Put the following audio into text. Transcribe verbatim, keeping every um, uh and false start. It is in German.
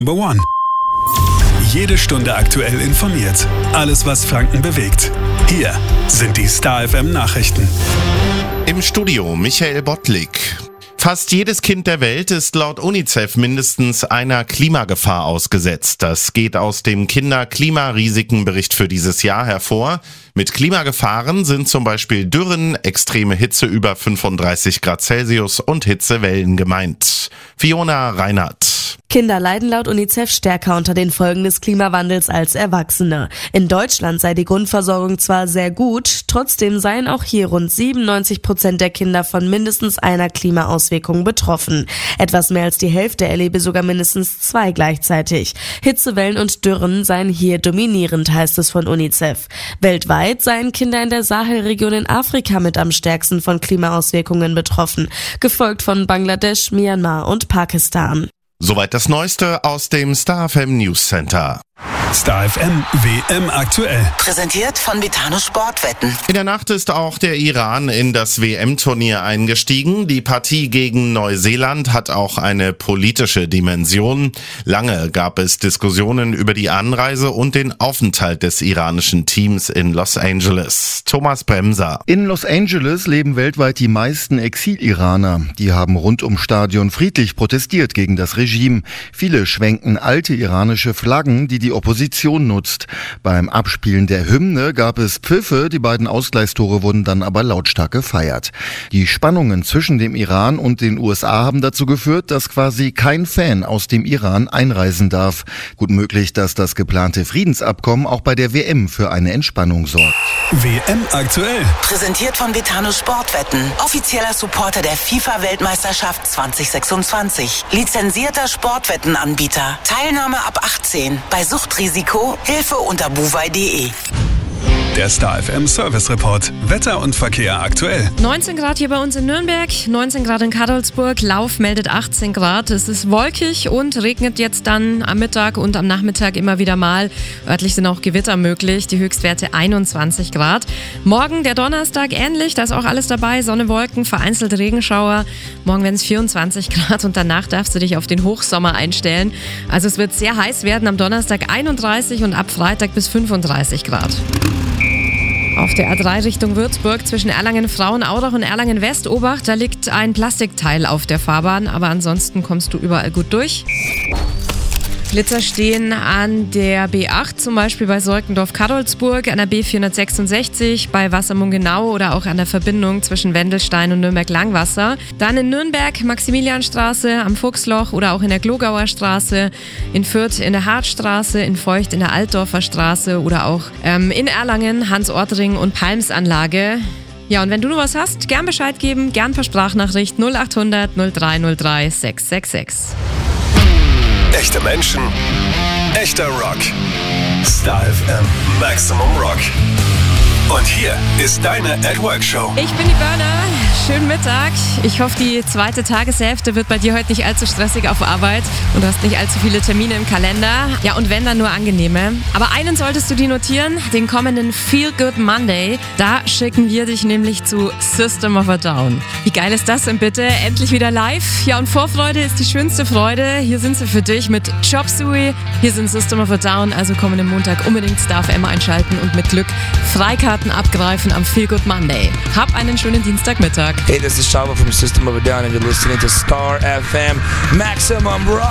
Number One. Jede Stunde aktuell informiert. Alles, was Franken bewegt. Hier sind die Star F M Nachrichten. Im Studio Michael Bottlik. Fast jedes Kind der Welt ist laut UNICEF mindestens einer Klimagefahr ausgesetzt. Das geht aus dem Kinder-Klimarisikenbericht für dieses Jahr hervor. Mit Klimagefahren sind zum Beispiel Dürren, extreme Hitze über fünfunddreißig Grad Celsius und Hitzewellen gemeint. Fiona Reinhardt. Kinder leiden laut UNICEF stärker unter den Folgen des Klimawandels als Erwachsene. In Deutschland sei die Grundversorgung zwar sehr gut, trotzdem seien auch hier rund siebenundneunzig Prozent der Kinder von mindestens einer Klimaauswirkung betroffen. Etwas mehr als die Hälfte erlebe sogar mindestens zwei gleichzeitig. Hitzewellen und Dürren seien hier dominierend, heißt es von UNICEF. Weltweit seien Kinder in der Sahelregion in Afrika mit am stärksten von Klimaauswirkungen betroffen, gefolgt von Bangladesch, Myanmar und Pakistan. Soweit das Neueste aus dem Star F M News Center. Star F M W M aktuell. Präsentiert von Vitano Sportwetten. In der Nacht ist auch der Iran in das W M-Turnier eingestiegen. Die Partie gegen Neuseeland hat auch eine politische Dimension. Lange gab es Diskussionen über die Anreise und den Aufenthalt des iranischen Teams in Los Angeles. Thomas Bremser. In Los Angeles leben weltweit die meisten Exil-Iraner. Die haben rund ums Stadion friedlich protestiert gegen das Regime. Viele schwenken alte iranische Flaggen, die die Opposition nutzt. Beim Abspielen der Hymne gab es Pfiffe, die beiden Ausgleichstore wurden dann aber lautstark gefeiert. Die Spannungen zwischen dem Iran und den U S A haben dazu geführt, dass quasi kein Fan aus dem Iran einreisen darf. Gut möglich, dass das geplante Friedensabkommen auch bei der W M für eine Entspannung sorgt. W M aktuell. Präsentiert von Vitano Sportwetten. Offizieller Supporter der FIFA-Weltmeisterschaft zwanzig sechsundzwanzig. Lizenzierter Sportwettenanbieter. Teilnahme ab achtzehn. Bei Suchtrisiko Hilfe unter buwei punkt de. Der Star F M Service Report. Wetter und Verkehr aktuell. neunzehn Grad hier bei uns in Nürnberg, neunzehn Grad in Kadolsburg, Lauf meldet achtzehn Grad. Es ist wolkig und regnet jetzt dann am Mittag und am Nachmittag immer wieder mal. Örtlich sind auch Gewitter möglich, die Höchstwerte einundzwanzig Grad. Morgen, der Donnerstag, ähnlich, da ist auch alles dabei, Sonne, Wolken, vereinzelte Regenschauer. Morgen werden es vierundzwanzig Grad und danach darfst du dich auf den Hochsommer einstellen. Also es wird sehr heiß werden, am Donnerstag einunddreißig und ab Freitag bis fünfunddreißig Grad. Auf der A drei Richtung Würzburg zwischen Erlangen-Frauenaurach und Erlangen-West, Obacht, da liegt ein Plastikteil auf der Fahrbahn, aber ansonsten kommst du überall gut durch. Blitzer stehen an der B acht, zum Beispiel bei Seukendorf-Kadolsburg, an der B vierhundertsechsundsechzig, bei Wassermungenau oder auch an der Verbindung zwischen Wendelstein und Nürnberg-Langwasser. Dann in Nürnberg, Maximilianstraße, am Fuchsloch oder auch in der Glogauer Straße, in Fürth in der Hartstraße, in Feucht in der Altdorfer Straße oder auch ähm, in Erlangen, Hans-Ortring und Palmsanlage. Ja, und wenn du noch was hast, gern Bescheid geben, gern per Sprachnachricht null acht hundert null drei null drei sechs sechs sechs. Echte Menschen, echter Rock. Star F M Maximum Rock. Und hier ist deine At Work Show. Ich bin die Burner. Schönen Mittag. Ich hoffe, die zweite Tageshälfte wird bei dir heute nicht allzu stressig auf Arbeit und du hast nicht allzu viele Termine im Kalender. Ja, und wenn, dann nur angenehme. Aber einen solltest du dir notieren, den kommenden Feel Good Monday. Da schicken wir dich nämlich zu System of a Down. Wie geil ist das denn bitte? Endlich wieder live. Ja, und Vorfreude ist die schönste Freude. Hier sind sie für dich mit Chop Suey. Hier sind System of a Down. Also kommenden Montag unbedingt Star F M einschalten und mit Glück Freikarten abgreifen am Feel Good Monday. Hab einen schönen Dienstagmittag. Hey, this is Shava from System of a Down and you're listening to Star F M Maximum Rock.